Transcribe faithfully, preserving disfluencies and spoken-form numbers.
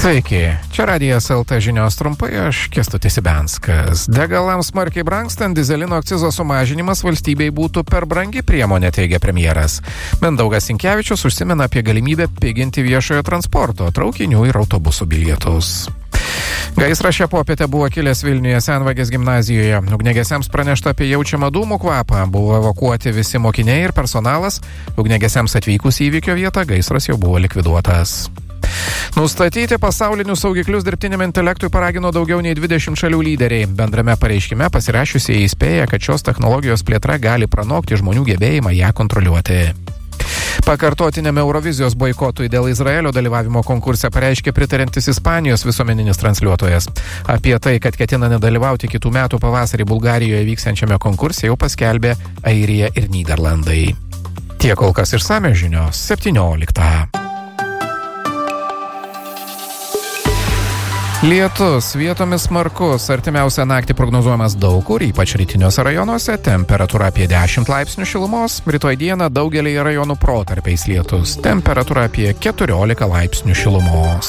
Sveiki, čia Radijas L T žinios trumpai, aš Kęstutis Ibenskas. Degalams smarkiai brangstant, dizelino akcizo sumažinimas valstybei būtų per brangi priemonė, teigia premjeras. Mindaugas Sinkevičius užsimena apie galimybę piginti viešojo transporto, traukinių ir autobusų bilietus. Gaisras šią popietę buvo kilęs Vilniuje Senvagės gimnazijoje. Ugniagesiams pranešta apie jaučiamą dūmų kvapą. Buvo evakuoti visi mokiniai ir personalas. Ugniagesiams atvykus į įvykio vietą, gaisras jau buvo likviduotas. Nustatyti pasaulinius saugiklius dirbtiniam intelektui paragino daugiau nei dvidešimt šalių lyderiai. Bendrame pareiškime pasirašiusieji įspėja, kad šios technologijos plėtra gali pranokti žmonių gebėjimą ją kontroliuoti. Pakartotiniam Eurovizijos boikotui dėl Izraelio dalyvavimo konkurse pareiškė pritarantis Ispanijos visuomeninis transliuotojas. Apie tai, kad ketina nedalyvauti kitų metų pavasarį Bulgarijoje vyksiančiame konkurse, jau paskelbė Airija ir Nyderlandai. Tiek kol kas išsamios žinios septynioliktą. Lietus, vietomis smarkus, artimiausią naktį prognozuojamas daug kur, ypač rytiniuose rajonuose, temperatūra apie dešimt laipsnių šilumos, rytoj dieną daugelyje rajonų protarpiais lietus, temperatūra apie keturiolika laipsnių šilumos.